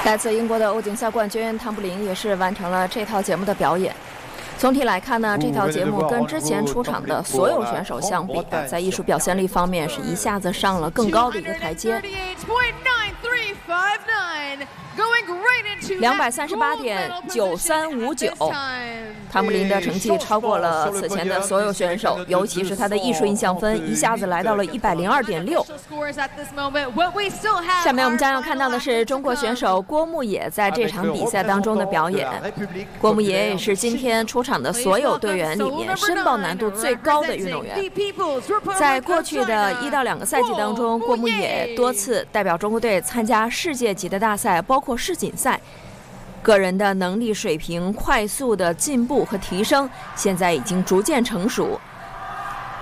来自英国的欧锦赛冠军汤普林也是完成了这套节目的表演。总体来看呢，这套节目跟之前出场的所有选手相比，在艺术表现力方面是一下子上了更高的一个台阶。238.9359，汤普林的成绩超过了此前的所有选手，尤其是他的艺术印象分一下子来到了102.6。下面我们将要看到的是中国选手郭牧野在这场比赛当中的表演。郭牧野也是今天出场的所有队员里面申报难度最高的运动员。在过去的1到2个赛季当中，郭牧野多次代表中国队参加世界级的大赛，包括世锦赛。个人的能力水平快速的进步和提升，现在已经逐渐成熟。